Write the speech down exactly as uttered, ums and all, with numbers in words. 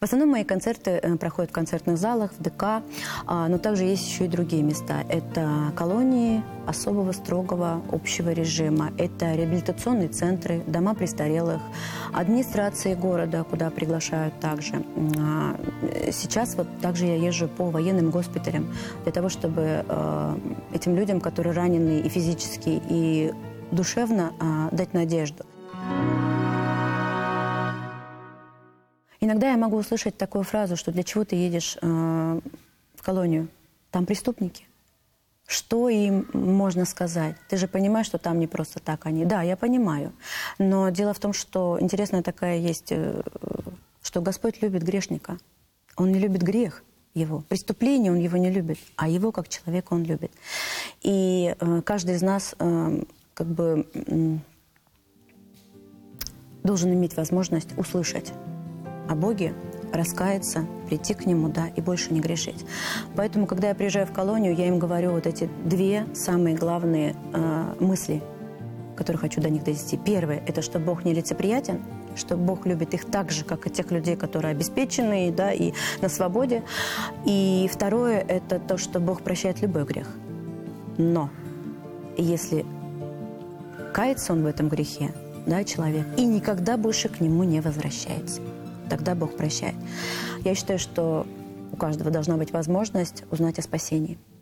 В основном мои концерты проходят в концертных залах, в ДК, но также есть еще и другие места. Это колонии особого, строгого, общего режима. Это реабилитационные центры, дома престарелых, администрации города, куда приглашают также. Сейчас вот также я езжу по военным госпиталям для того, чтобы этим людям, которые ранены и физически, и душевно, дать надежду. Иногда я могу услышать такую фразу, что для чего ты едешь э, в колонию? Там преступники. Что им можно сказать? Ты же понимаешь, что там не просто так они. Да, я понимаю. Но дело в том, что интересная такая есть, э, что Господь любит грешника. Он не любит грех его. Преступление он его не любит, а его как человека он любит. И э, каждый из нас э, как бы э, должен иметь возможность услышать о Боге, раскаяться, прийти к Нему, да, и больше не грешить. Поэтому, когда я приезжаю в колонию, я им говорю вот эти две самые главные э, мысли, которые хочу до них довести. Первое – это что Бог нелицеприятен, что Бог любит их так же, как и тех людей, которые обеспечены, да, и на свободе. И второе – это то, что Бог прощает любой грех. Но если кается он в этом грехе, да, человек, и никогда больше к нему не возвращается, тогда Бог прощает. Я считаю, что у каждого должна быть возможность узнать о спасении.